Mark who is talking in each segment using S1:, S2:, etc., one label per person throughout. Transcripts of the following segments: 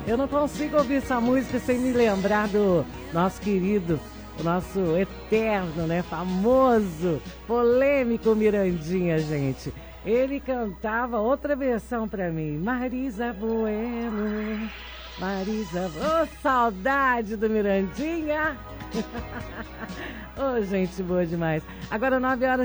S1: Eu não consigo ouvir essa música sem me lembrar do nosso querido, o nosso eterno, né, famoso, polêmico Mirandinha, gente. Ele cantava outra versão pra mim, Marisa Bueno, Marisa... Ô, saudade do Mirandinha! Ô, gente boa demais. Agora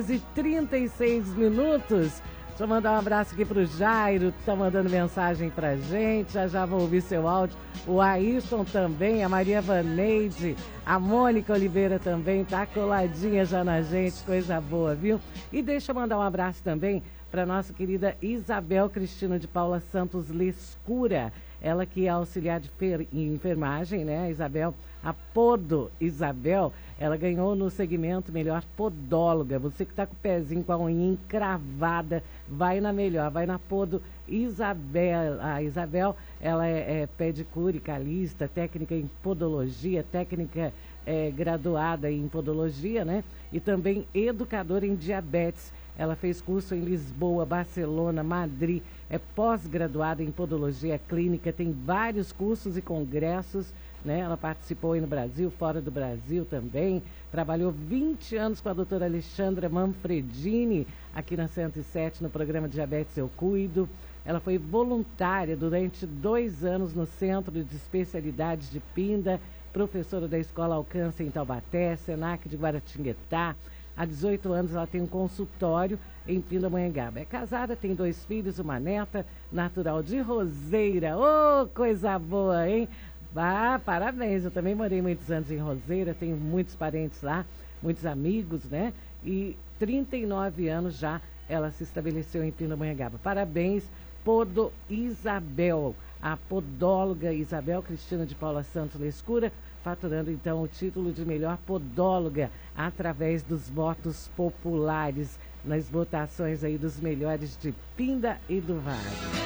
S1: 9h36. Deixa eu mandar um abraço aqui pro Jairo, tá mandando mensagem pra gente. Já vou ouvir seu áudio. O Ayrton também, a Maria Vaneide, a Mônica Oliveira também, tá coladinha já na gente, coisa boa, viu? E deixa eu mandar um abraço também para nossa querida Isabel Cristina de Paula Santos Lescura. Ela que é auxiliar de enfermagem, né, Isabel? A Podo Isabel, ela ganhou no segmento Melhor Podóloga. Você que está com o pezinho com a unha encravada, vai na melhor, vai na Podo Isabel. A Isabel, ela é pedicure, calista, técnica em podologia, técnica graduada em podologia, né? E também educadora em diabetes. Ela fez curso em Lisboa, Barcelona, Madrid, é pós-graduada em podologia clínica, tem vários cursos e congressos, né? Ela participou aí no Brasil, fora do Brasil também, trabalhou 20 anos com a doutora Alexandra Manfredini, aqui na 107, no programa Diabetes Eu Cuido. Ela foi voluntária durante 2 anos no Centro de Especialidades de Pinda, professora da Escola Alcance em Taubaté, Senac de Guaratinguetá. Há 18 anos ela tem um consultório em Pindamonhangaba. É casada, tem 2 filhos, uma neta, natural de Roseira. Ô, coisa boa, hein? Ah, parabéns, eu também morei muitos anos em Roseira, tenho muitos parentes lá, muitos amigos, né? E 39 anos já ela se estabeleceu em Pindamonhangaba. Parabéns, Podo Isabel, a podóloga Isabel Cristina de Paula Santos Lescura, faturando então o título de melhor podóloga através dos votos populares nas votações aí dos melhores de Pinda e do Vale.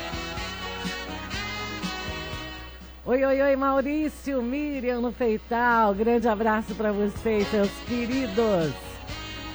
S1: Oi, Maurício, Miriam no Feital, grande abraço para vocês, seus queridos.